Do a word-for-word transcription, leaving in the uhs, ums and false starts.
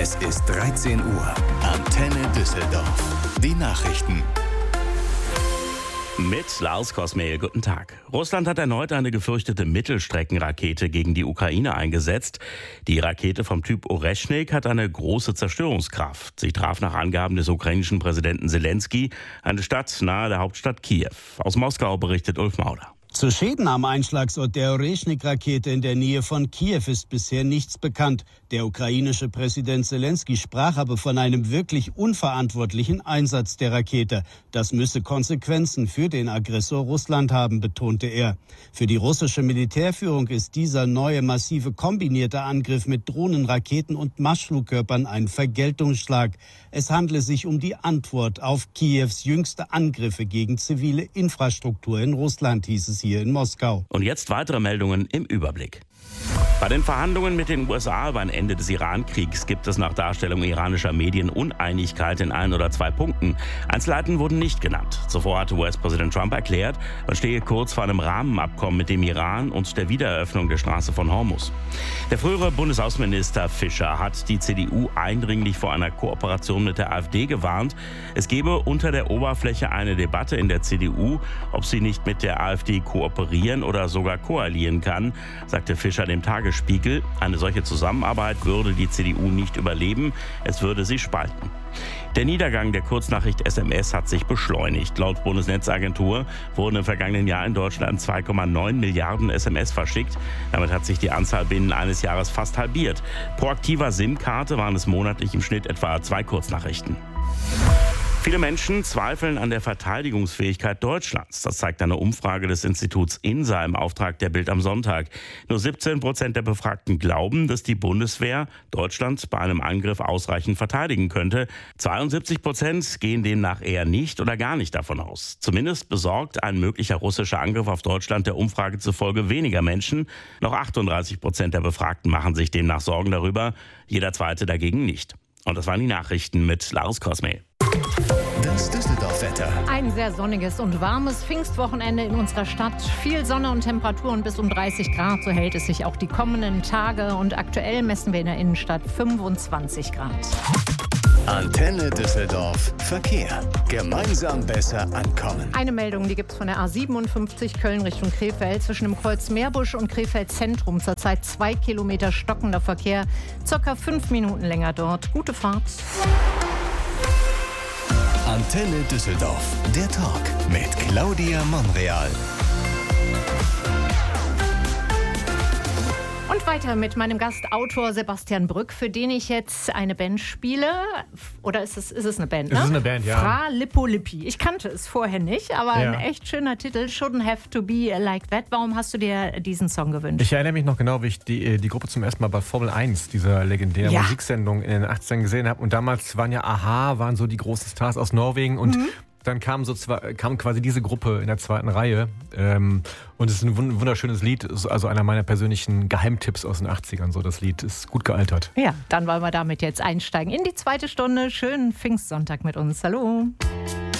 Es ist dreizehn Uhr. Antenne Düsseldorf. Die Nachrichten. Mit Lars Kosmehl, guten Tag. Russland hat erneut eine gefürchtete Mittelstreckenrakete gegen die Ukraine eingesetzt. Die Rakete vom Typ Oreschnik hat eine große Zerstörungskraft. Sie traf nach Angaben des ukrainischen Präsidenten Selenskyj eine Stadt nahe der Hauptstadt Kiew. Aus Moskau berichtet Ulf Mauder. Zu Schäden am Einschlagsort der Oreschnik-Rakete in der Nähe von Kiew ist bisher nichts bekannt. Der ukrainische Präsident Selenskyj sprach aber von einem wirklich unverantwortlichen Einsatz der Rakete. Das müsse Konsequenzen für den Aggressor Russland haben, betonte er. Für die russische Militärführung ist dieser neue massive kombinierte Angriff mit Drohnen, Raketen und Marschflugkörpern ein Vergeltungsschlag. Es handle sich um die Antwort auf Kiews jüngste Angriffe gegen zivile Infrastruktur in Russland, hieß es hier in Moskau. Und jetzt weitere Meldungen im Überblick. Bei den Verhandlungen mit den U S A über ein Ende des Iran-Kriegs gibt es nach Darstellung iranischer Medien Uneinigkeit in ein oder zwei Punkten. Einzelheiten wurden nicht genannt. Zuvor hatte U S-Präsident Trump erklärt, man stehe kurz vor einem Rahmenabkommen mit dem Iran und der Wiedereröffnung der Straße von Hormuz. Der frühere Bundesaußenminister Fischer hat die C D U eindringlich vor einer Kooperation mit der AfD gewarnt. Es gebe unter der Oberfläche eine Debatte in der C D U, ob sie nicht mit der AfD kooperieren oder sogar koalieren kann, sagte Fischer dem Tagesspiegel. Eine solche Zusammenarbeit würde die C D U nicht überleben, es würde sie spalten. Der Niedergang der Kurznachricht S M S hat sich beschleunigt. Laut Bundesnetzagentur wurden im vergangenen Jahr in Deutschland zwei Komma neun Milliarden S M S verschickt. Damit hat sich die Anzahl binnen eines Jahres fast halbiert. Pro aktiver SIM-Karte waren es monatlich im Schnitt etwa zwei Kurznachrichten. Viele Menschen zweifeln an der Verteidigungsfähigkeit Deutschlands. Das zeigt eine Umfrage des Instituts INSA im Auftrag der Bild am Sonntag. Nur siebzehn Prozent der Befragten glauben, dass die Bundeswehr Deutschland bei einem Angriff ausreichend verteidigen könnte. zweiundsiebzig Prozent gehen demnach eher nicht oder gar nicht davon aus. Zumindest besorgt ein möglicher russischer Angriff auf Deutschland der Umfrage zufolge weniger Menschen. Noch achtunddreißig Prozent der Befragten machen sich demnach Sorgen darüber, jeder Zweite dagegen nicht. Und das waren die Nachrichten mit Lars Kosmehl. Das Düsseldorf-Wetter. Ein sehr sonniges und warmes Pfingstwochenende in unserer Stadt. Viel Sonne und Temperaturen bis um dreißig Grad. So hält es sich auch die kommenden Tage. Und aktuell messen wir in der Innenstadt fünfundzwanzig Grad. Antenne Düsseldorf. Verkehr. Gemeinsam besser ankommen. Eine Meldung, die gibt es von der A siebenundfünfzig Köln Richtung Krefeld. Zwischen dem Kreuz Meerbusch und Krefeld Zentrum zurzeit zwei Kilometer stockender Verkehr. Circa fünf Minuten länger dort. Gute Fahrt. Antenne Düsseldorf, der Talk mit Claudia Monreal. Und weiter mit meinem Gastautor Sebastian Brück, für den ich jetzt eine Band spiele. Oder ist es, ist es eine Band, ne? Es ist eine Band, ja. Fra Lippo Lippi. Ich kannte es vorher nicht, aber Ja. ein echt schöner Titel. Shouldn't have to be like that. Warum hast du dir diesen Song gewünscht? Ich erinnere mich noch genau, wie ich die, die Gruppe zum ersten Mal bei Formel eins, dieser legendären Ja. Musiksendung in den achtzigern gesehen habe. Und damals waren ja Aha, waren so die großen Stars aus Norwegen. Und Mhm. dann kam, so zwar, kam quasi diese Gruppe in der zweiten Reihe. Ähm, und es ist ein wund- wunderschönes Lied. Ist also einer meiner persönlichen Geheimtipps aus den achtzigern. So, das Lied ist gut gealtert. Ja, dann wollen wir damit jetzt einsteigen in die zweite Stunde. Schönen Pfingstsonntag mit uns. Hallo.